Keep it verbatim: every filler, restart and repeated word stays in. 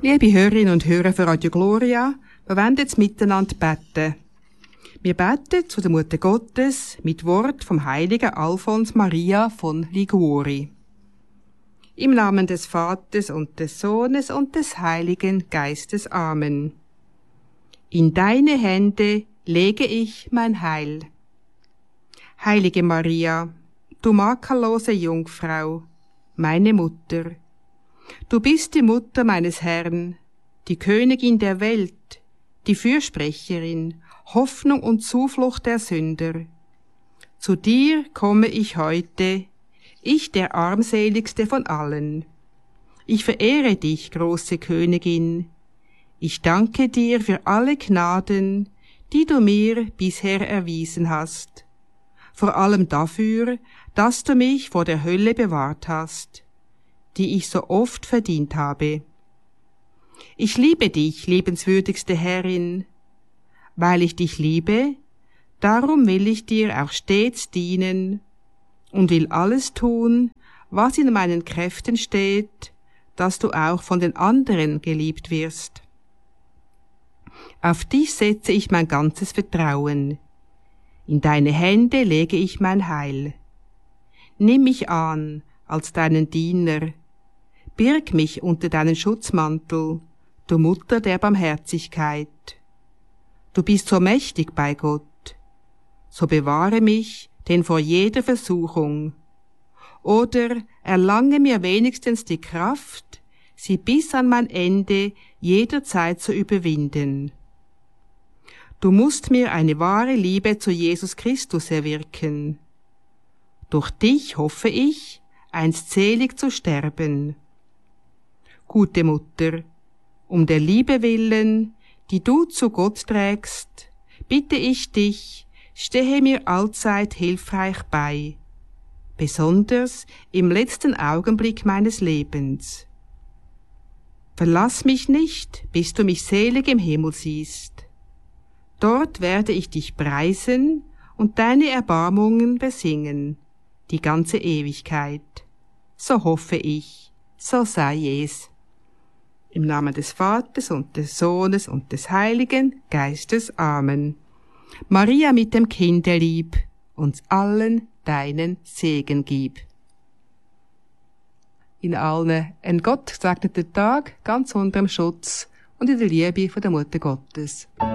Liebe Hörerinnen und Hörer von Radio Gloria, wir wollen jetzt miteinander beten. Wir beten zu der Mutter Gottes mit Wort vom heiligen Alfons Maria von Liguori. Im Namen des Vaters und des Sohnes und des Heiligen Geistes. Amen. In deine Hände lege ich mein Heil. Heilige Maria, du makellose Jungfrau, meine Mutter, du bist die Mutter meines Herrn, die Königin der Welt, die Fürsprecherin, Hoffnung und Zuflucht der Sünder. Zu dir komme ich heute, ich der armseligste von allen. Ich verehre dich, große Königin. Ich danke dir für alle Gnaden, die du mir bisher erwiesen hast. Vor allem dafür, dass du mich vor der Hölle bewahrt hast, die ich so oft verdient habe. Ich liebe dich, liebenswürdigste Herrin. Weil ich dich liebe, darum will ich dir auch stets dienen und will alles tun, was in meinen Kräften steht, dass du auch von den anderen geliebt wirst. Auf dich setze ich mein ganzes Vertrauen. In deine Hände lege ich mein Heil. Nimm mich an als deinen Diener. Birg mich unter deinen Schutzmantel, du Mutter der Barmherzigkeit. Du bist so mächtig bei Gott. So bewahre mich denn vor jeder Versuchung. Oder erlange mir wenigstens die Kraft, sie bis an mein Ende jederzeit zu überwinden. Du musst mir eine wahre Liebe zu Jesus Christus erwirken. Durch dich hoffe ich, einst selig zu sterben. Gute Mutter, um der Liebe willen, die du zu Gott trägst, bitte ich dich, stehe mir allzeit hilfreich bei, besonders im letzten Augenblick meines Lebens. Verlass mich nicht, bis du mich selig im Himmel siehst. Dort werde ich dich preisen und deine Erbarmungen besingen, die ganze Ewigkeit. So hoffe ich, so sei es. Im Namen des Vaters und des Sohnes und des Heiligen Geistes. Amen. Maria mit dem Kinderlieb, uns allen deinen Segen gib. In allen einen Gott gesegneten Tag, ganz unter dem Schutz und in der Liebe von der Mutter Gottes.